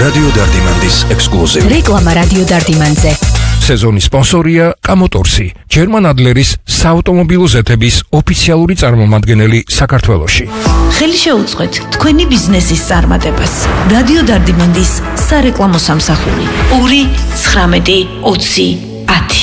რადიო დარდიმანდის ექსკლუზივი. რეკლამა რადიო დარდიმანზე. სეზონის სპონსორია კამოტორსი, ჯერმან ადლერის საავტომობილო ზეთების ოფიციალური წარმომადგენელი საქართველოში. ხელი შეუწყეთ თქვენი ბიზნესის წარმატებას. რადიო დარდიმანდის სარეკლამო სამსახური 2 19 20 10